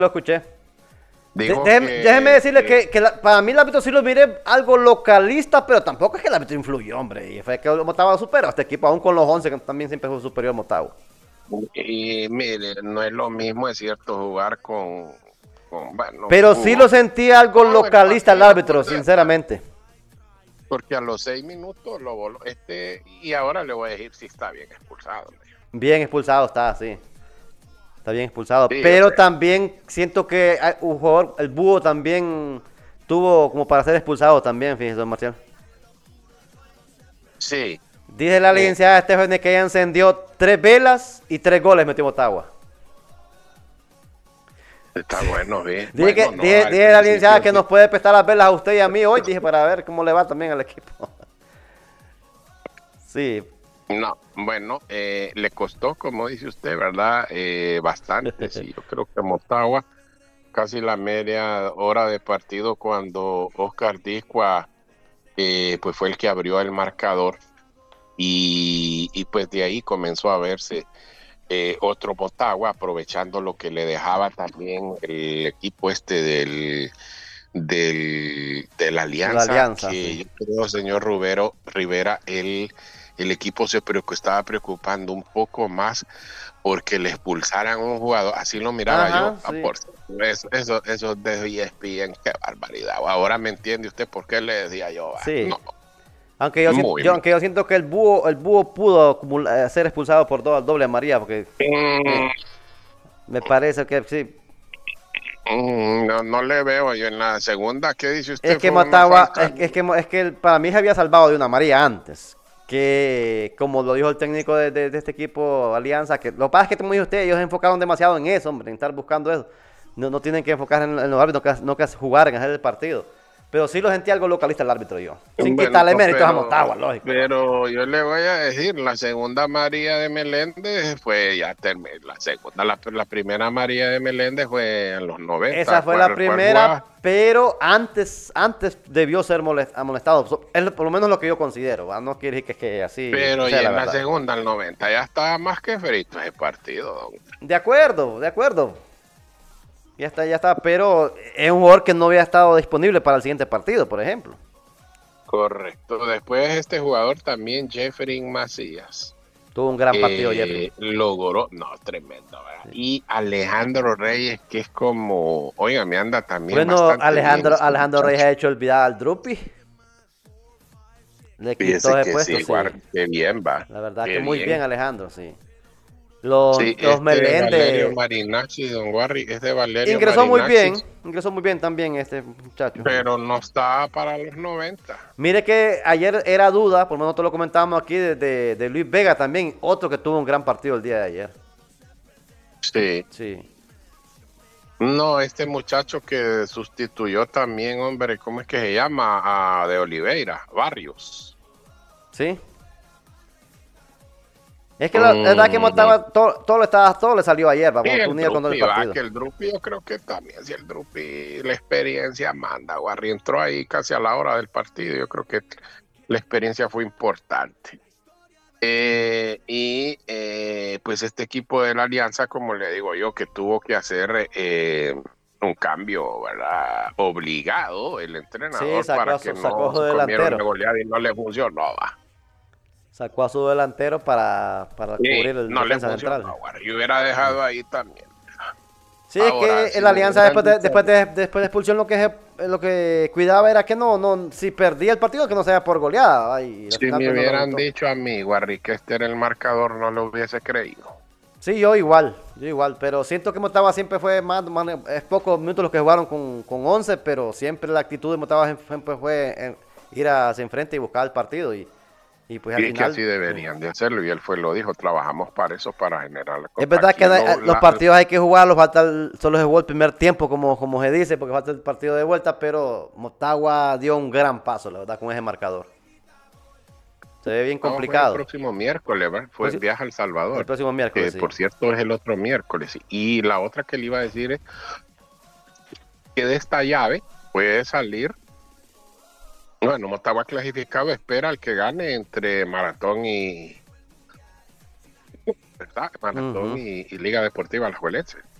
lo escuché. Dijo Déjeme decirle que para mí el árbitro sí lo miré algo localista, pero tampoco es que el árbitro influyó, hombre. Y fue que Motagua superó a este equipo, aún con los 11 que también siempre fue superior Motagua. y mire, no es lo mismo, es cierto, jugar bueno, Pero sí lo jugó sentí algo todo el localista el partido árbitro, por dentro, sinceramente. porque a los 6 minutos lo voló, y ahora le voy a decir si está bien expulsado. Bien expulsado está, sí. Está bien expulsado. Sí, o Pero sea, también siento que un jugador, el búho también tuvo como para ser expulsado también, fíjese, don Marcial. sí, Dice la eh, licenciada Stephanie que ella encendió 3 velas y 3 goles metió Motagua. está bueno, bien. Dije, Bueno, que, no, dije, al dije a la licenciada principio que sí. nos puede prestar las velas a usted y a mí hoy, dije, para ver cómo le va también al equipo. Sí, No, bueno, le costó, como dice usted, ¿verdad? Bastante, sí. Yo creo que Motagua, casi la media hora de partido cuando Oscar Discua, pues fue el que abrió el marcador y pues de ahí comenzó a verse otro Motagua, aprovechando lo que le dejaba también el equipo de la de la Alianza, alianza, sí. que yo creo, señor Rivera, el equipo estaba preocupando un poco más porque le expulsaran a un jugador, así lo miraba yo, Ajá, sí. por eso de ESPN, qué barbaridad. Ahora me entiende usted por qué le decía yo, Sí. no, Aunque muy mal. aunque yo siento que el búho pudo ser expulsado por doble amarilla, porque Mm, eh, me parece que sí. no, no le veo yo en la segunda. ¿Qué dice Es usted? que Fue una Motagua, falta. es que para mí se había salvado de una amarilla antes. Que, como lo dijo el técnico de este equipo Alianza, que lo que pasa es que, como dijo usted, ellos se enfocaron demasiado en eso, hombre, en estar buscando eso. No tienen que enfocar en los árbitros, no que jugar, en hacer el partido. Pero sí lo sentí algo localista el árbitro yo. Sin Bueno, quitarle méritos a Motagua, lógico, ¿va? pero yo le voy a decir, la segunda María de Meléndez fue ya terminó. La primera María de Meléndez fue en los Esa 90. fue la ¿Cuál jugaba? primera, pero antes debió ser amonestado. Es por lo menos lo que yo considero, ¿va? No quiere decir que así Pero y sea la en la verdad. segunda, el 90, ya estaba más que frito ese partido, don. De acuerdo, de acuerdo. Ya está, pero es un jugador que no había estado disponible para el siguiente partido, por ejemplo. Correcto. Después este jugador también, Jeffrey Macías, Tuvo un gran partido, Jeffrey. logró, no, tremendo, ¿verdad? Sí. Y Alejandro Reyes, que es como, oiga, me anda también Bueno, bastante bien este Alejandro Reyes muchacho. ha hecho olvidar al Drupi. Le quitó Fíjese ese que puesto, sí, sí. qué bien va, La verdad que qué muy bien, bien. Alejandro, sí. Sí, Los este Valerio Meléndez Marinacci, don Warri, es de Valerio Marinacci, ingresó muy bien también este muchacho. Sí. pero no está para los 90. Mire que ayer era duda, por lo menos nosotros lo comentábamos aquí, de Luis Vega también, otro que tuvo un gran partido el día de ayer. Sí. Sí. No, este muchacho que sustituyó también, hombre, ¿cómo es que se llama? De Oliveira, Barrios. ¿Sí? Es que la verdad que Mm, Motagua todo le salió ayer, y vamos, el unido con todo el Drupi, va, partido. que el Drupi yo creo que también, si el Drupi, la experiencia manda, Warri entró ahí casi a la hora del partido, yo creo que la experiencia fue importante. Pues este equipo de la Alianza, como le digo yo, que tuvo que hacer un cambio, ¿verdad? Obligado el Sí, entrenador para que sacó a no su se comiera una delantero. goleada y no le funcionó, va. Sacó a su delantero para Sí, cubrir el no le defensa funcionó, central. güey. Yo hubiera dejado ahí también. Sí, es Ahora, que si la me Alianza hubieran dicho, después de expulsión lo que cuidaba era que si perdía el partido que no sea por goleada. Y al si final me pues no lo hubieran resultó. dicho a mí, Guarri, que este era el marcador, no lo hubiese creído. Sí, yo igual, pero siento que Motagua siempre fue es pocos minutos los que jugaron con 11, pero siempre la actitud de Motagua siempre fue ir hacia enfrente y buscar el partido y pues al Y que así final, sí. deberían de hacerlo, y él fue lo dijo, trabajamos para eso, para generar Es verdad que aquí los partidos hay que jugarlos, solo se jugó el primer tiempo, como se dice, porque falta el partido de vuelta, pero Motagua dio un gran paso, la verdad, con ese marcador. Se ve bien vamos a jugar el complicado. próximo miércoles, ¿verdad? Fue Próximo- viaje a El El Salvador, próximo miércoles, que sí. por cierto es el otro miércoles. Y la otra que le iba a decir es que de esta llave puede salir, bueno, Motagua clasificado, espera al que gane entre Maratón y, ¿verdad? Maratón Ujú. y Liga Deportiva Alajuelense.